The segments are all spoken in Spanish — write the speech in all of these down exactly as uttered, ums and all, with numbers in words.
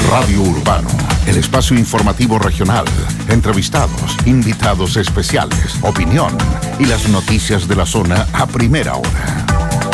Radio Urbano, el espacio informativo regional, entrevistados, invitados especiales, opinión y las noticias de la zona a primera hora.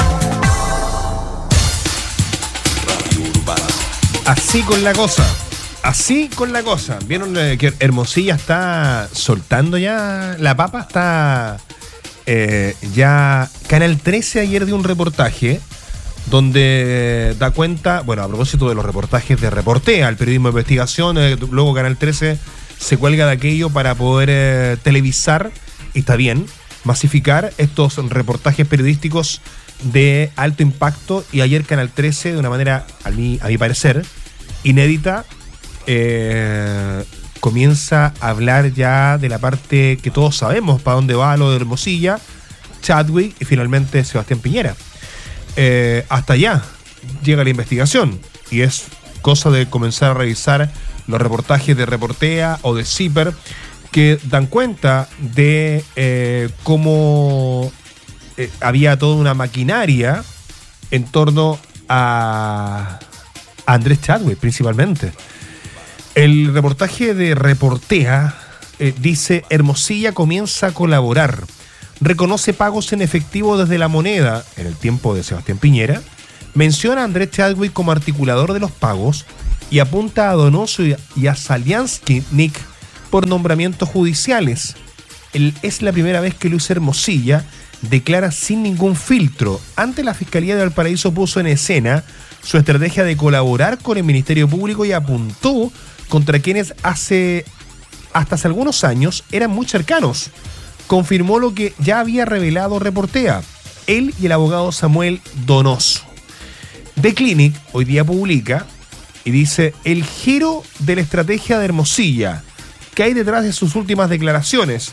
Radio Urbano. Así con la cosa, así con la cosa. ¿Vieron eh, que Hermosilla está soltando ya la papa? Está eh, ya... Canal trece ayer dio un reportaje donde da cuenta, bueno, a propósito de los reportajes de Reportea, el periodismo de investigación, eh, luego Canal trece se cuelga de aquello para poder eh, televisar, y está bien, masificar estos reportajes periodísticos de alto impacto, y ayer Canal trece, de una manera, a mi, a mi parecer, inédita, eh, comienza a hablar ya de la parte que todos sabemos para dónde va lo de Hermosilla, Chadwick y finalmente Sebastián Piñera. Eh, hasta allá llega la investigación y es cosa de comenzar a revisar los reportajes de Reportea o de Zipper que dan cuenta de eh, cómo eh, había toda una maquinaria en torno a, a Andrés Chadwick principalmente. El reportaje de Reportea eh, dice: Hermosilla comienza a colaborar. Reconoce pagos en efectivo desde La Moneda, en el tiempo de Sebastián Piñera, menciona a Andrés Chadwick como articulador de los pagos y apunta a Donoso y a Saliansky Nick por nombramientos judiciales. Él, es la primera vez que Luis Hermosilla declara sin ningún filtro. Ante la Fiscalía de Valparaíso puso en escena su estrategia de colaborar con el Ministerio Público y apuntó contra quienes hace, hasta hace algunos años eran muy cercanos. Confirmó lo que ya había revelado Reportea, él y el abogado Samuel Donoso. The Clinic hoy día publica y dice: el giro de la estrategia de Hermosilla, ¿qué hay detrás de sus últimas declaraciones?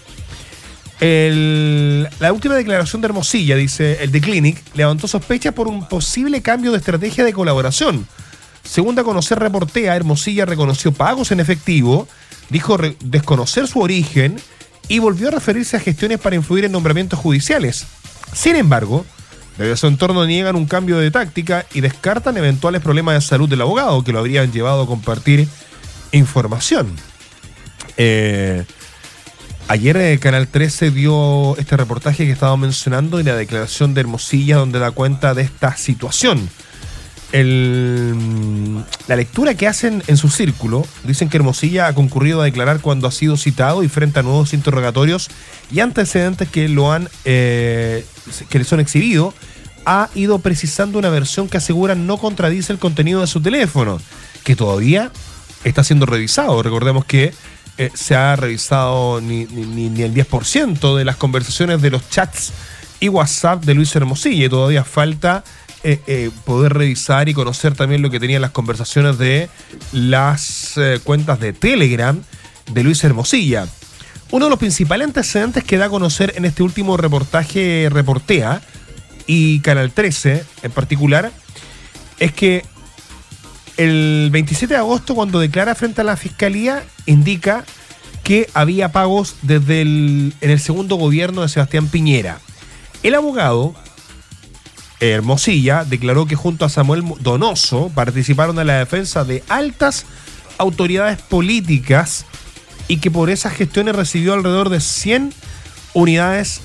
El, la última declaración de Hermosilla, dice el The Clinic, levantó sospechas por un posible cambio de estrategia de colaboración. Según da a conocer Reportea, Hermosilla reconoció pagos en efectivo, dijo re- desconocer su origen y volvió a referirse a gestiones para influir en nombramientos judiciales. Sin embargo, desde su entorno niegan un cambio de táctica y descartan eventuales problemas de salud del abogado que lo habrían llevado a compartir información. Eh, ayer eh, Canal trece dio este reportaje que estaba mencionando y la declaración de Hermosilla donde da cuenta de esta situación. El, la lectura que hacen en su círculo, dicen que Hermosilla ha concurrido a declarar cuando ha sido citado y frente a nuevos interrogatorios y antecedentes que lo han eh, que le son exhibidos, ha ido precisando una versión que asegura no contradice el contenido de su teléfono, que todavía está siendo revisado. Recordemos que eh, se ha revisado ni, ni, ni el diez por ciento de las conversaciones de los chats y WhatsApp de Luis Hermosilla, y todavía falta Eh, eh, poder revisar y conocer también lo que tenían las conversaciones de las eh, cuentas de Telegram de Luis Hermosilla. Uno de los principales antecedentes que da a conocer en este último reportaje Reportea y Canal trece en particular es que el veintisiete de agosto, cuando declara frente a la Fiscalía, indica que había pagos desde el, en el segundo gobierno de Sebastián Piñera. El abogado Hermosilla declaró que junto a Samuel Donoso participaron en la defensa de altas autoridades políticas y que por esas gestiones recibió alrededor de cien unidades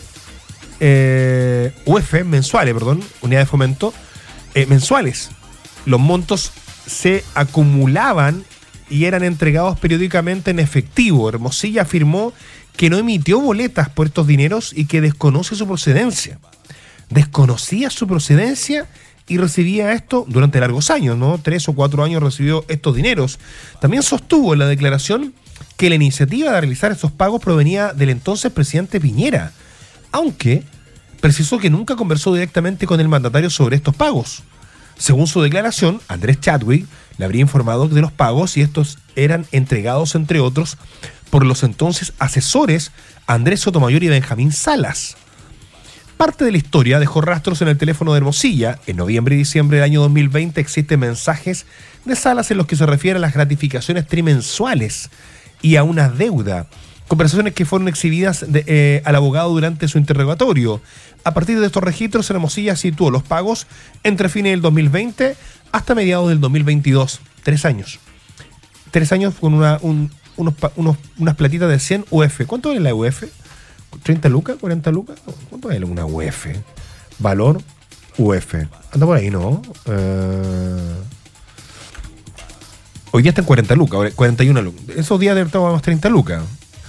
eh, U F mensuales, perdón, unidades de fomento eh, mensuales. Los montos se acumulaban y eran entregados periódicamente en efectivo. Hermosilla afirmó que no emitió boletas por estos dineros y que desconoce su procedencia. Desconocía su procedencia y recibía esto durante largos años, ¿no? Tres o cuatro años recibió estos dineros. También sostuvo en la declaración que la iniciativa de realizar estos pagos provenía del entonces presidente Piñera, aunque precisó que nunca conversó directamente con el mandatario sobre estos pagos. Según su declaración, Andrés Chadwick le habría informado de los pagos y estos eran entregados, entre otros, por los entonces asesores Andrés Sotomayor y Benjamín Salas. Parte de la historia dejó rastros en el teléfono de Hermosilla. En noviembre y diciembre del año dos mil veinte existen mensajes de Salas en los que se refiere a las gratificaciones trimensuales y a una deuda. Conversaciones que fueron exhibidas de, eh, al abogado durante su interrogatorio. A partir de estos registros, Hermosilla situó los pagos entre fines del dos mil veinte hasta mediados del dos mil veintidós. Tres años. tres años con una, un, unos, unos, unas platitas de cien U F. ¿Cuánto vale la U F? ¿treinta lucas? ¿cuarenta lucas? ¿Cuánto vale una U F? Valor U F. Anda por ahí, ¿no? Uh, hoy día está en cuarenta lucas, cuarenta y una lucas. Esos días de estábamos treinta lucas.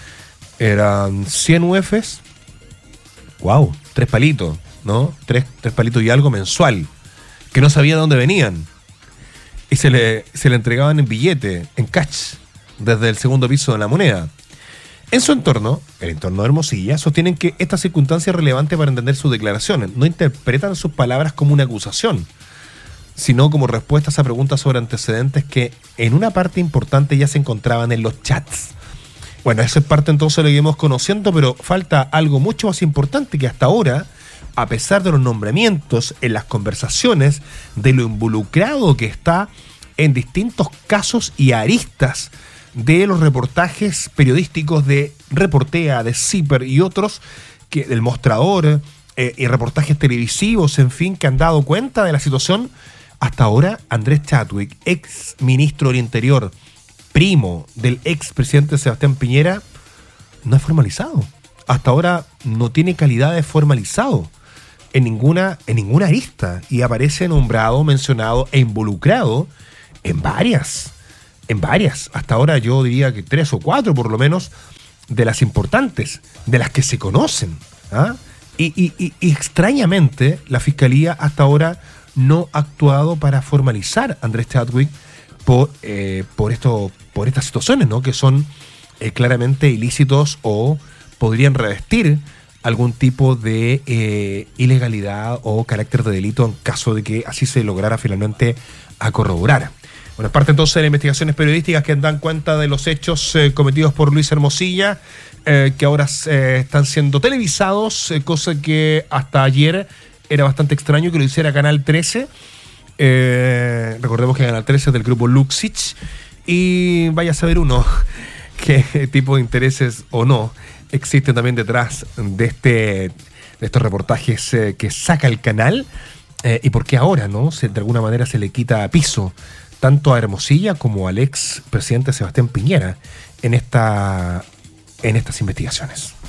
Eran cien U Fs. Wow, tres palitos, ¿no? Tres, tres palitos y algo mensual. Que no sabía de dónde venían. Y se le, se le entregaban en billete, en cash, desde el segundo piso de La Moneda. En su entorno, el entorno de Hermosilla, sostienen que esta circunstancia es relevante para entender sus declaraciones. No interpretan sus palabras como una acusación, sino como respuestas a preguntas sobre antecedentes que en una parte importante ya se encontraban en los chats. Bueno, eso es parte entonces de lo que iremos conociendo, pero falta algo mucho más importante que hasta ahora, a pesar de los nombramientos en las conversaciones, de lo involucrado que está en distintos casos y aristas de los reportajes periodísticos de Reportea, de Zipper y otros, que del Mostrador, eh, y reportajes televisivos, en fin, que han dado cuenta de la situación. Hasta ahora, Andrés Chadwick, ex ministro del Interior, primo del ex presidente Sebastián Piñera, no es formalizado. Hasta ahora no tiene calidad de formalizado en ninguna, en ninguna arista, y aparece nombrado, mencionado e involucrado en varias. En varias, hasta ahora yo diría que tres o cuatro por lo menos, de las importantes, de las que se conocen. ¿Ah? Y, y, y, y extrañamente la Fiscalía hasta ahora no ha actuado para formalizar a Andrés Chadwick por, eh, por, esto, por estas situaciones, ¿no? Que son eh, claramente ilícitos o podrían revestir algún tipo de eh, ilegalidad o carácter de delito en caso de que así se lograra finalmente a corroborar. Bueno, es parte entonces de las investigaciones periodísticas que dan cuenta de los hechos eh, cometidos por Luis Hermosilla, eh, que ahora eh, están siendo televisados, eh, cosa que hasta ayer era bastante extraño que lo hiciera Canal trece. Eh, recordemos que Canal trece es del grupo Luxich, y vaya a saber uno qué tipo de intereses o no existen también detrás de, este, de estos reportajes eh, que saca el canal, eh, y por qué ahora, ¿no? Se, de alguna manera se le quita piso tanto a Hermosilla como al ex presidente Sebastián Piñera en, esta, en estas investigaciones.